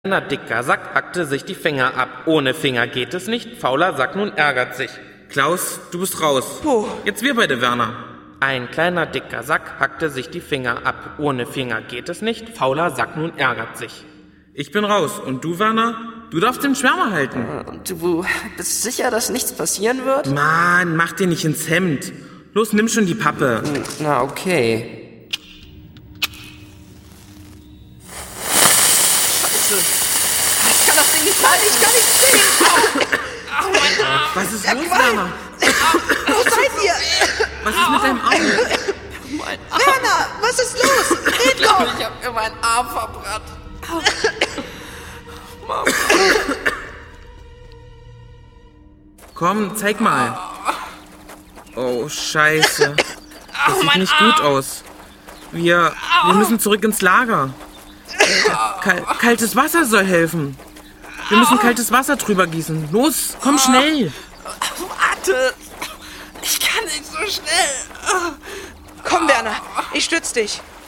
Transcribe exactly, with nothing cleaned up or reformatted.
kleiner dicker Sack hackte sich die Finger ab. Ohne Finger geht es nicht, fauler Sack nun ärgert sich. Klaus, du bist raus. Puh. Jetzt wir beide, Werner. Ein kleiner dicker Sack hackte sich die Finger ab. Ohne Finger geht es nicht, fauler Sack nun ärgert sich. Ich bin raus. Und du, Werner? Du darfst den Schwärmer halten. Und du bist sicher, dass nichts passieren wird? Mann, mach dir nicht ins Hemd. Los, nimm schon die Pappe. Na, okay. Scheiße. Ich kann das Ding nicht halten. Ich kann nicht sehen. Au, au mein Arm. Was ist los, Werner? Wo seid ihr? Was ist mit deinem Auge? Mein Arm. Werner, was ist los? Red doch! Ich hab mir meinen Arm verbrannt. Mama. Komm, zeig mal. Oh, scheiße. Das sieht nicht gut aus. Wir, wir müssen zurück ins Lager. Kal- kaltes Wasser soll helfen. Wir müssen kaltes Wasser drüber gießen. Los, komm schnell. Warte. Ich kann nicht so schnell. Komm, Werner, ich stütz dich.